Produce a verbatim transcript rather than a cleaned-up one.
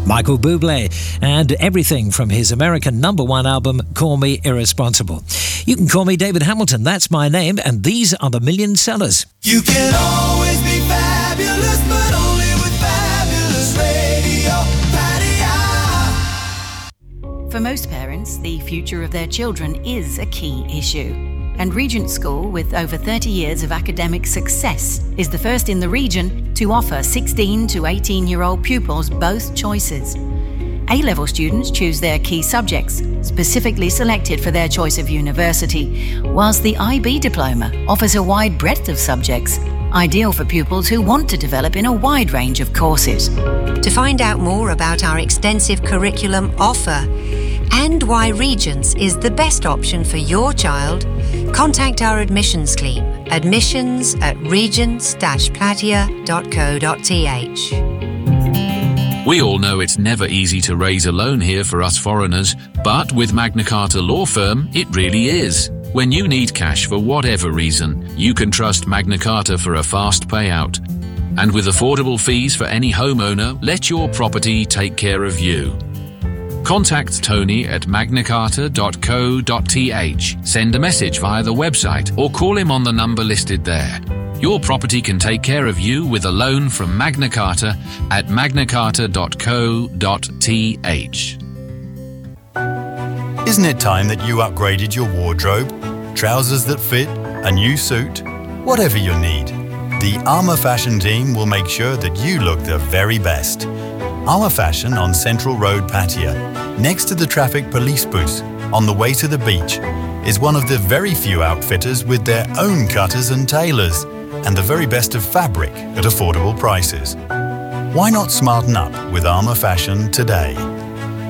Michael Bublé, and everything from his American number one album, Call Me Irresponsible. You can call me David Hamilton, that's my name, and these are the Million Sellers. You can always be fabulous, but only with Fabulous Radio Patio. For most parents, the future of their children is a key issue. And Regent School, with over thirty years of academic success, is the first in the region to offer sixteen to eighteen-year-old pupils both choices. A-level students choose their key subjects, specifically selected for their choice of university, whilst the I B diploma offers a wide breadth of subjects, ideal for pupils who want to develop in a wide range of courses. To find out more about our extensive curriculum offer and why Regents is the best option for your child, contact our admissions team, admissions at regents dash platia dot co dot t h. We all know it's never easy to raise a loan here for us foreigners, but with Magna Carta Law Firm, it really is. When you need cash for whatever reason, you can trust Magna Carta for a fast payout. And with affordable fees for any homeowner, let your property take care of you. Contact Tony at magna carta dot co dot t h, send a message via the website or call him on the number listed there. Your property can take care of you with a loan from Magna Carta at magna carta dot co dot t h. Isn't it time that you upgraded your wardrobe? Trousers that fit, a new suit, whatever your need. The Armour Fashion team will make sure that you look the very best. Armour Fashion on Central Road Pattaya, next to the traffic police booth on the way to the beach, is one of the very few outfitters with their own cutters and tailors and the very best of fabric at affordable prices. Why not smarten up with Armour Fashion today?